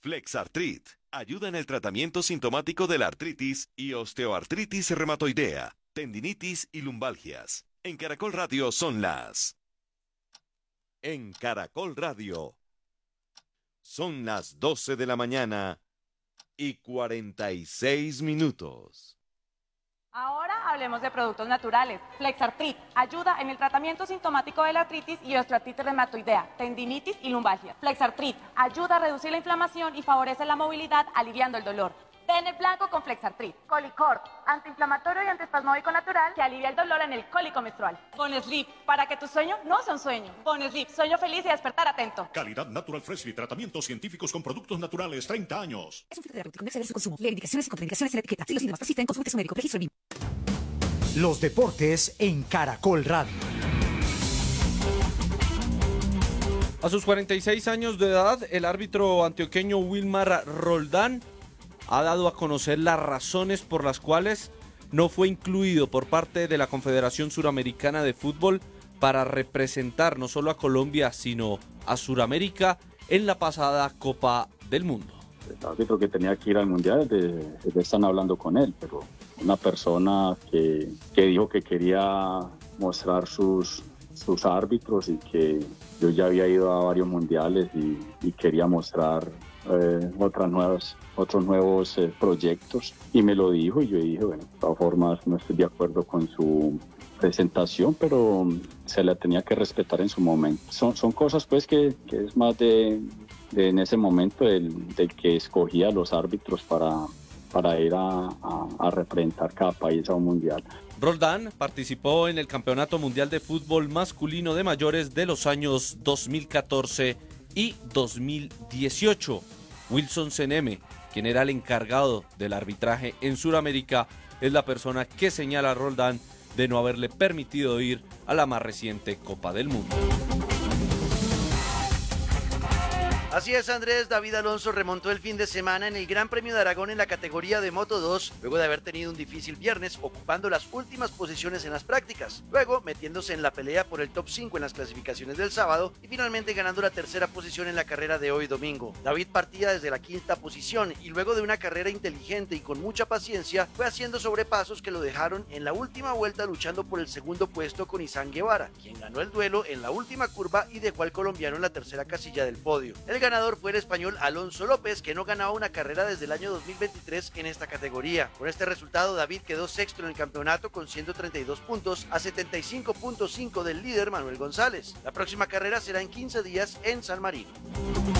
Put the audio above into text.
Flexartrit ayuda en el tratamiento sintomático de la artritis y osteoartritis reumatoidea, tendinitis y lumbalgias. En Caracol Radio son las... En Caracol Radio son las 12 de la mañana y 46 minutos. Ahora hablemos de productos naturales. Flexartrit ayuda en el tratamiento sintomático de la artritis y osteoartritis reumatoidea, tendinitis y lumbalgia. Flexartrit ayuda a reducir la inflamación y favorece la movilidad, aliviando el dolor. Pene blanco con Flexartrit. Colicor, antiinflamatorio y antiespasmódico natural que alivia el dolor en el cólico menstrual. Bonesleep, para que tu sueño no sea un sueño. Bonesleep, sueño feliz y despertar atento. Calidad Natural Freshly, tratamientos científicos con productos naturales, 30 años. Es un filtro terapéutico, no exceder su consumo. Lee indicaciones y contraindicaciones en la etiqueta. Si los síntomas persisten, consulte a su médico. Registro BIM. Los deportes en Caracol Radio. A sus 46 años de edad, el árbitro antioqueño Wilmar Roldán ha dado a conocer las razones por las cuales no fue incluido por parte de la Confederación Suramericana de Fútbol para representar no solo a Colombia, sino a Suramérica en la pasada Copa del Mundo. El árbitro que tenía que ir al Mundial, están hablando con él, pero una persona que dijo que quería mostrar sus árbitros y que yo ya había ido a varios mundiales y quería mostrar otros nuevos proyectos, y me lo dijo y yo dije, bueno, de todas formas no estoy de acuerdo con su presentación, pero se la tenía que respetar en su momento. Son cosas pues que es más de en ese momento del que escogía los árbitros para ir a representar cada país a un mundial. Roldán participó en el Campeonato Mundial de Fútbol Masculino de Mayores de los años 2014 y 2018. Wilson Seneme, quien era el encargado del arbitraje en Sudamérica, es la persona que señala a Roldán de no haberle permitido ir a la más reciente Copa del Mundo. Así es, Andrés. David Alonso remontó el fin de semana en el Gran Premio de Aragón en la categoría de Moto2, luego de haber tenido un difícil viernes, ocupando las últimas posiciones en las prácticas, luego metiéndose en la pelea por el top 5 en las clasificaciones del sábado y finalmente ganando la tercera posición en la carrera de hoy domingo. David partía desde la quinta posición y luego de una carrera inteligente y con mucha paciencia fue haciendo sobrepasos que lo dejaron en la última vuelta luchando por el segundo puesto con Izan Guevara, quien ganó el duelo en la última curva y dejó al colombiano en la tercera casilla del podio. El ganador fue el español Alonso López, que no ganaba una carrera desde el año 2023 en esta categoría. Con este resultado, David quedó sexto en el campeonato con 132 puntos a 75.5 del líder Manuel González. La próxima carrera será en 15 días en San Marino.